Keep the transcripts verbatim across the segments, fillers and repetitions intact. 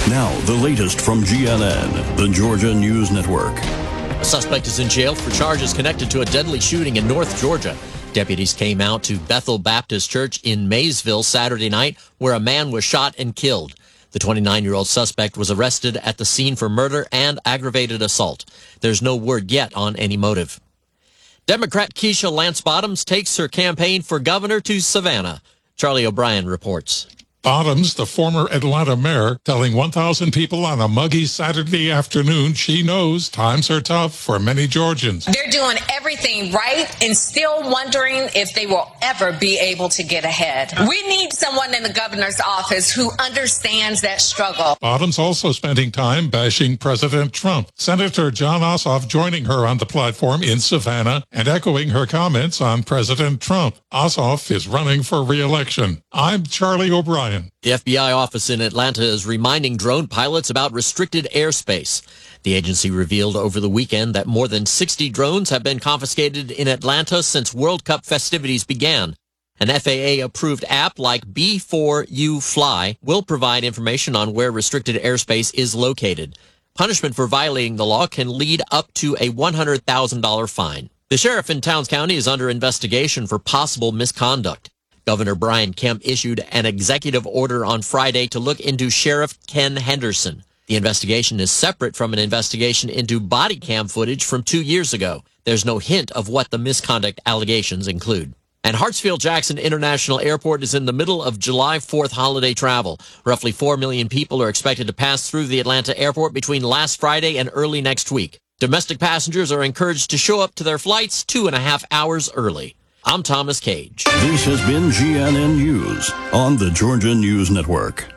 Now, the latest from G N N, the Georgia News Network. A suspect is in jail for charges connected to a deadly shooting in North Georgia. Deputies came out to Bethel Baptist Church in Maysville Saturday night, where a man was shot and killed. The twenty-nine-year-old suspect was arrested at the scene for murder and aggravated assault. There's no word yet on any motive. Democrat Keisha Lance Bottoms takes her campaign for governor to Savannah. Charlie O'Brien reports. Bottoms, the former Atlanta mayor, telling one thousand people on a muggy Saturday afternoon she knows times are tough for many Georgians. They're doing everything right and still wondering if they will ever be able to get ahead. We need someone in the governor's office who understands that struggle. Bottoms also spending time bashing President Trump. Senator Jon Ossoff joining her on the platform in Savannah and echoing her comments on President Trump. Ossoff is running for re-election. I'm Charlie O'Brien. The F B I office in Atlanta is reminding drone pilots about restricted airspace. The agency revealed over the weekend that more than sixty drones have been confiscated in Atlanta since World Cup festivities began. An F A A-approved app like B four U Fly will provide information on where restricted airspace is located. Punishment for violating the law can lead up to a one hundred thousand dollars fine. The sheriff in Towns County is under investigation for possible misconduct. Governor Brian Kemp issued an executive order on Friday to look into Sheriff Ken Henderson. The investigation is separate from an investigation into body cam footage from two years ago. There's no hint of what the misconduct allegations include. And Hartsfield-Jackson International Airport is in the middle of July fourth holiday travel. Roughly four million people are expected to pass through the Atlanta airport between last Friday and early next week. Domestic passengers are encouraged to show up to their flights two and a half hours early. I'm Thomas Cage. This has been G N N News on the Georgia News Network.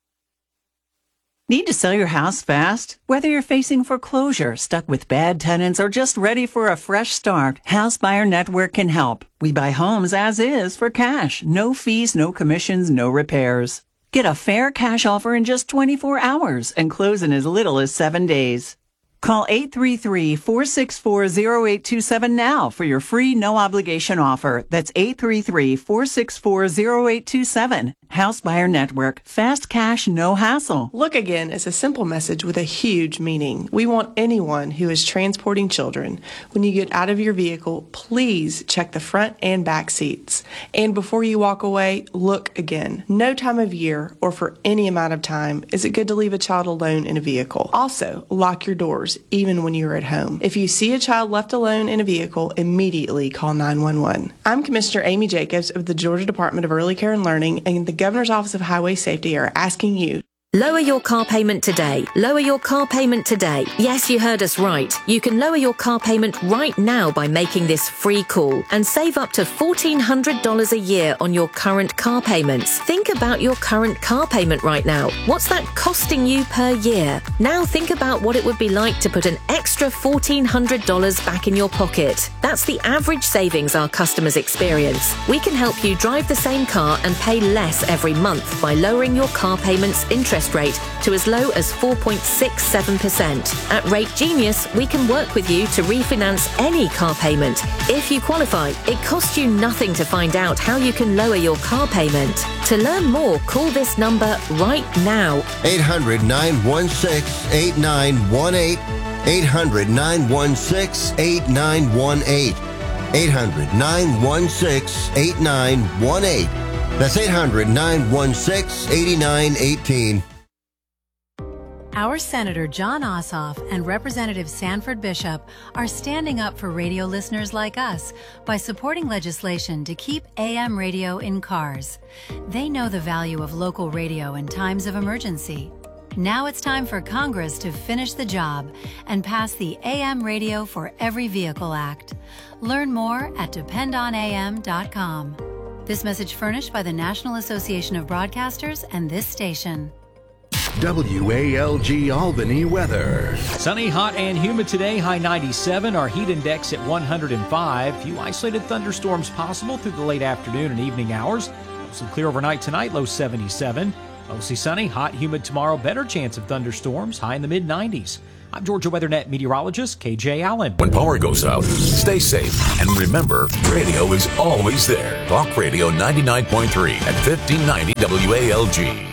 Need to sell your house fast? Whether you're facing foreclosure, stuck with bad tenants, or just ready for a fresh start, House Buyer Network can help. We buy homes as is for cash. No fees, no commissions, no repairs. Get a fair cash offer in just twenty-four hours and close in as little as seven days. Call eight three three, four six four, zero eight two seven now for your free no-obligation offer. That's eight three three, four six four, zero eight two seven. House Buyer Network. Fast cash, no hassle. Look again is a simple message with a huge meaning. We want anyone who is transporting children, when you get out of your vehicle, please check the front and back seats. And before you walk away, look again. No time of year or for any amount of time is it good to leave a child alone in a vehicle. Also, lock your doors even when you're at home. If you see a child left alone in a vehicle, immediately call nine one one. I'm Commissioner Amy Jacobs of the Georgia Department of Early Care and Learning, and the Governor's Office of Highway Safety are asking you. Lower your car payment today. Lower your car payment today. Yes, you heard us right. You can lower your car payment right now by making this free call and save up to fourteen hundred dollars a year on your current car payments. Think about your current car payment right now. What's that costing you per year? Now think about what it would be like to put an extra fourteen hundred dollars back in your pocket. That's the average savings our customers experience. We can help you drive the same car and pay less every month by lowering your car payments interest rate to as low as four point six seven percent. At Rate Genius, we can work with you to refinance any car payment. If you qualify, it costs you nothing to find out how you can lower your car payment. To learn more, call this number right now. eight hundred, nine one six, eight nine one eight. eight hundred, nine one six, eight nine one eight. eight hundred, nine one six, eight nine one eight. That's eight hundred, nine one six, eight nine one eight. Our Senator Jon Ossoff and Representative Sanford Bishop are standing up for radio listeners like us by supporting legislation to keep A M radio in cars. They know the value of local radio in times of emergency. Now it's time for Congress to finish the job and pass the A M Radio for Every Vehicle Act. Learn more at depend on A M dot com. This message furnished by the National Association of Broadcasters and this station. W A L G Albany weather. Sunny, hot, and humid today. High ninety-seven. Our heat index at one hundred five. Few isolated thunderstorms possible through the late afternoon and evening hours. Some clear overnight tonight. Low seventy-seven. Mostly sunny, hot, humid tomorrow. Better chance of thunderstorms. High in the mid nineties. I'm Georgia WeatherNet meteorologist K J Allen. When power goes out, stay safe. And remember, radio is always there. Talk Radio ninety-nine point three at fifteen ninety W A L G.